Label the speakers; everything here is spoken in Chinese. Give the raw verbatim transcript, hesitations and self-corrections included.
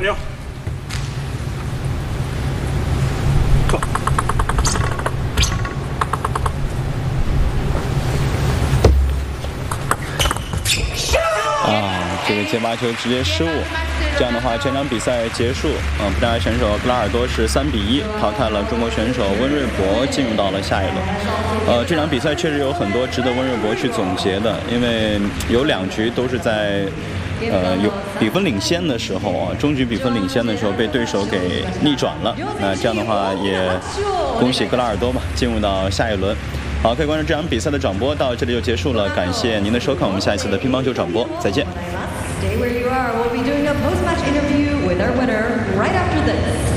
Speaker 1: 六。
Speaker 2: 啊，这个接发球直接失误，这样的话，全场比赛结束。嗯，葡萄牙选手格拉尔多是三比一淘汰了中国选手温瑞博，进入到了下一轮。呃，这场比赛确实有很多值得温瑞博去总结的，因为有两局都是在呃有比分领先的时候啊，中局比分领先的时候被对手给逆转了。那这样的话，也恭喜格拉尔多吧，进入到下一轮。 好，可以关注这场比赛的转播，到这里就结束了。感谢您的收看，我们下一次的乒乓球转播再见。
Speaker 3: Stay where you are. We'll be doing a post-match interview with our winner right after this.